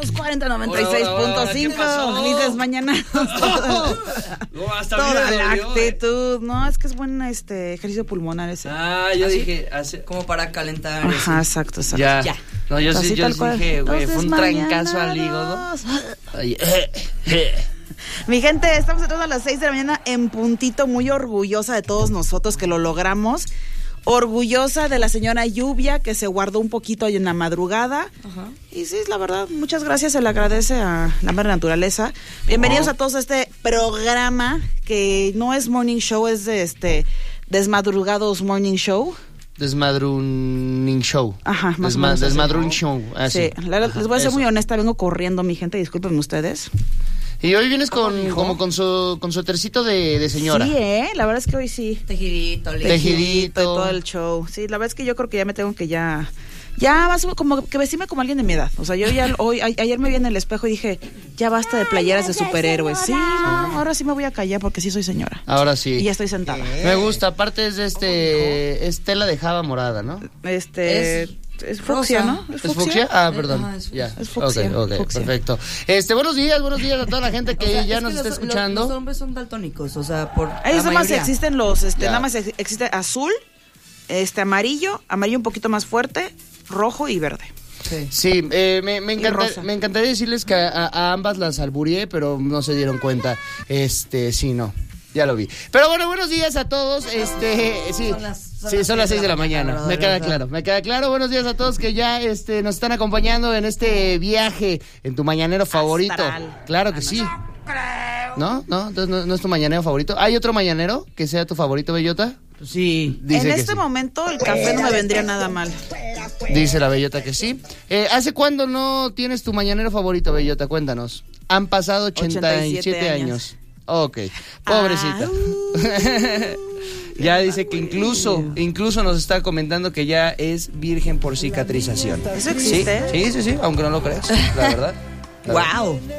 240-96.5. Dices mañana. No, hasta toda la actitud. No, es que es buen ejercicio pulmonar ese. Yo dije como para calentar. Ajá, exacto. Ya. No, yo sí dije, güey, fue un trancazo al hígado. Mi gente, estamos entrando a las 6 de la mañana en puntito, muy orgullosa de todos nosotros que lo logramos. Orgullosa de la señora Lluvia, que se guardó un poquito ahí en la madrugada. Ajá. Y sí, la verdad, muchas gracias, se le agradece a la madre naturaleza. Bienvenidos a todos a este programa, que no es morning show, es de Desmadrugados Morning Show. Desmadruning Show. Ajá, más o menos. Desmadruning Show. Sí, les voy a ser muy honesta, vengo corriendo, mi gente, discúlpenme ustedes. Y hoy vienes con suétercito de señora. Sí, la verdad es que hoy sí. Tejidito y todo el show. Sí, la verdad es que yo creo que ya me tengo que ya vas como que vestirme como alguien de mi edad. O sea, yo ya ayer me vi en el espejo y dije, ya basta de playeras de superhéroes. Sí, no, ahora sí me voy a callar porque sí soy señora. Ahora sí. Y ya estoy sentada. Me gusta, aparte es es tela de java morada, ¿no? Es fucsia, ¿no? ¿Es fucsia? Perdón. Es fucsia. Okay, perfecto. Buenos días a toda la gente que ya nos está escuchando. Los hombres son daltónicos, o sea, por ahí nada más existen nada más existe azul, amarillo un poquito más fuerte, rojo y verde. Sí, me encantaría decirles que a ambas las alburié, pero no se dieron cuenta. Sí, no. Ya lo vi. Pero bueno, buenos días a todos. Sí. Son las 6 de la mañana. Me queda claro. Buenos días a todos que ya nos están acompañando en este viaje en tu mañanero favorito. Astral. Claro que sí. ¿No? Entonces no es tu mañanero favorito. ¿Hay otro mañanero que sea tu favorito, Bellota? Sí. Dice en momento el café no me vendría nada mal. Dice la Bellota que sí. ¿Hace cuándo no tienes tu mañanero favorito, Bellota? Cuéntanos. Han pasado 87 años. Ok, pobrecita. Ya dice que incluso nos está comentando que ya es virgen por cicatrización. ¿Eso existe? Sí, aunque no lo creas, la verdad. Wow.